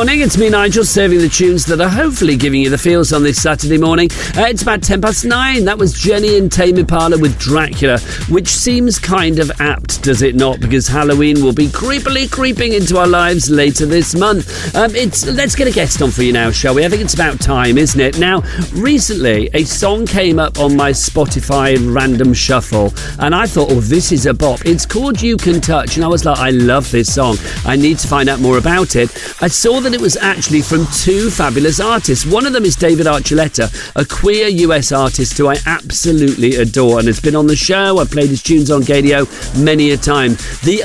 morning. It's me, Nigel, serving the tunes that are hopefully giving you the feels on this Saturday morning. It's about 9:10. That was Jenny and Tame Impala with Dracula, which seems kind of apt, does it not? Because Halloween will be creepily creeping into our lives later this month. Let's get a guest on for you now, shall we? I think it's about time, isn't it? Now, recently, a song came up on my Spotify random shuffle, and I thought, oh, this is a bop. It's called You Can Touch, and I was like, I love this song. I need to find out more about it. I saw that it was actually from two fabulous artists. One of them is David Archuleta, a queer US artist who I absolutely adore, and has been on the show. I've played his tunes on Gadio many a time. The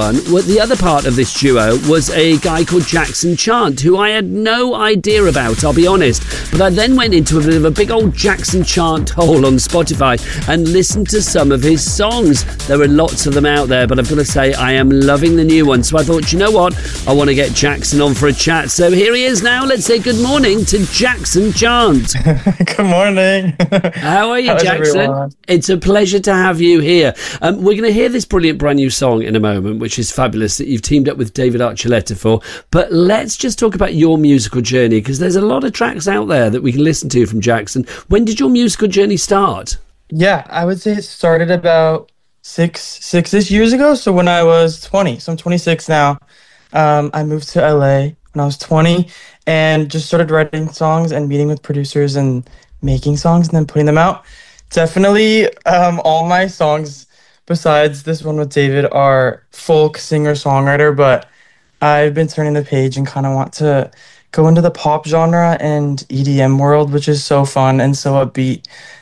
other part of this duo was a guy called Jackson Chant, who I had no idea about, I'll be honest. But I then went into a bit of a big old Jackson Chant hole on Spotify and listened to some of his songs. There are lots of them out there, but I've got to say, I am loving the new one. So I thought, you know what? I want to get Jackson on for a chat. So here he is now. Let's say good morning to Jackson Chant. Good morning. How are you, Jackson? Everyone? It's a pleasure to have you here. We're going to hear this brilliant brand new song in a moment, which is fabulous, that you've teamed up with David Archuleta for. But let's just talk about your musical journey, because there's a lot of tracks out there that we can listen to from Jackson. When did your musical journey start? Yeah, I would say it started about six-ish years ago. So when I was 20, so I'm 26 now. I moved to LA when I was 20 and just started writing songs and meeting with producers and making songs and then putting them out. Definitely all my songs, besides this one with David, are folk singer-songwriter, but I've been turning the page and kind of want to go into the pop genre and EDM world, which is so fun and so upbeat,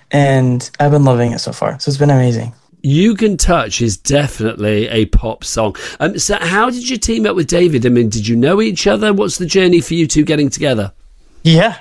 and I've been loving it so far. So it's been amazing. You Can Touch is definitely a pop song. So how did you team up with David? I mean, did you know each other? What's the journey for you two getting together? Yeah.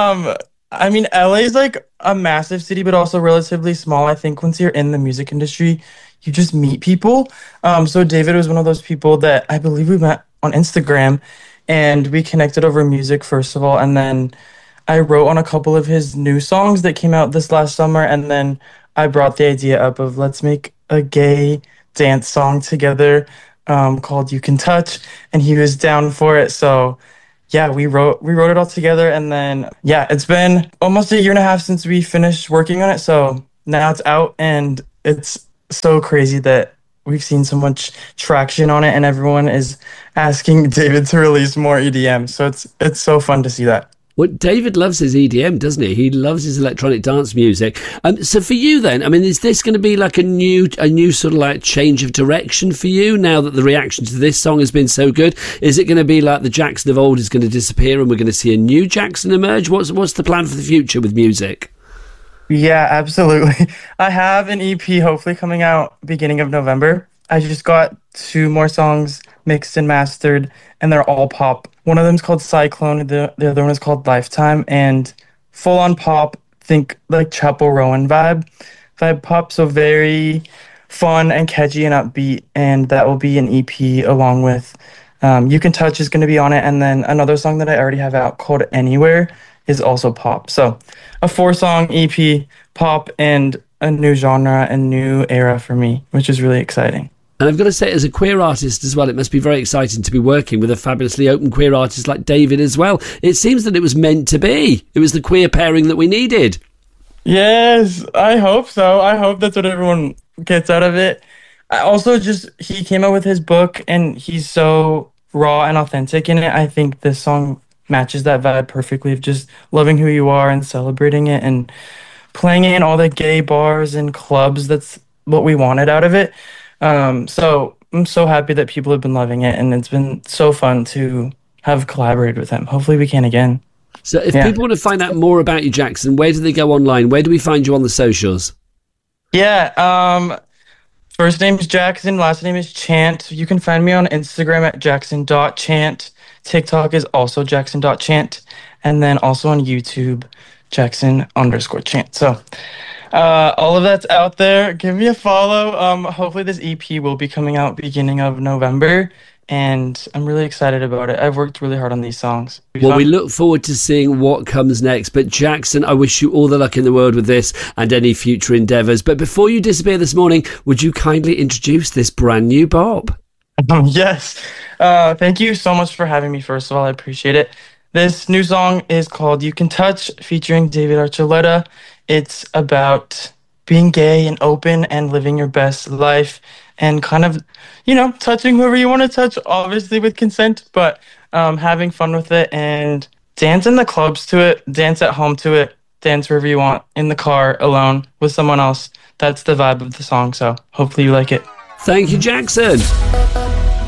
I mean, LA is like a massive city, but also relatively small. I think once you're in the music industry, you just meet people. So David was one of those people that I believe we met on Instagram, and we connected over music, first of all, and then I wrote on a couple of his new songs that came out this last summer, and then I brought the idea up of let's make a gay dance song together called You Can Touch, and he was down for it. So yeah, we wrote it all together, and then yeah, it's been almost a year and a half since we finished working on it. So now it's out, and it's so crazy that we've seen so much traction on it, and everyone is asking David to release more EDM. So it's so fun to see that. Well, David loves his EDM, doesn't he? He loves his electronic dance music. So for you then, I mean, is this going to be like a new sort of like change of direction for you now that the reaction to this song has been so good? Is it going to be like the Jackson of old is going to disappear and we're going to see a new Jackson emerge? What's the plan for the future with music? Yeah, absolutely. I have an EP hopefully coming out beginning of November. I just got 2 more songs mixed and mastered, and they're all pop. One of them is called Cyclone, the other one is called Lifetime, and full-on pop, think like Chappell Rowan vibe pop, so very fun and catchy and upbeat, and that will be an EP along with You Can Touch is going to be on it, and then another song that I already have out called Anywhere is also pop. So a 4-song EP, pop, and a new genre and new era for me, which is really exciting. And I've got to say, as a queer artist as well, it must be very exciting to be working with a fabulously open queer artist like David as well. It seems that it was meant to be. It was the queer pairing that we needed. Yes, I hope so. I hope that's what everyone gets out of it. He came out with his book, and he's so raw and authentic in it. I think this song matches that vibe perfectly of just loving who you are and celebrating it and playing it in all the gay bars and clubs. That's what we wanted out of it. So I'm so happy that people have been loving it, and it's been so fun to have collaborated with him. Hopefully we can again. So if people want to find out more about you, Jackson, where do they go online? Where do we find you on the socials? Yeah, first name is Jackson, last name is Chant. You can find me on Instagram at jackson.chant. TikTok is also jackson.chant. And then also on YouTube, Jackson_chant. So all of that's out there. Give me a follow. Hopefully this EP will be coming out beginning of November, and I'm really excited about it. I've worked really hard on these songs. Well, we look forward to seeing what comes next. But Jackson, I wish you all the luck in the world with this and any future endeavours. But before you disappear this morning, would you kindly introduce this brand new bop? Yes. Thank you so much for having me. First of all, I appreciate it. This new song is called You Can Touch, featuring David Archuleta. It's about being gay and open and living your best life and kind of, touching whoever you want to touch, obviously with consent, but having fun with it and dance in the clubs to it, dance at home to it, dance wherever you want, in the car, alone, with someone else. That's the vibe of the song, so hopefully you like it. Thank you, Jackson.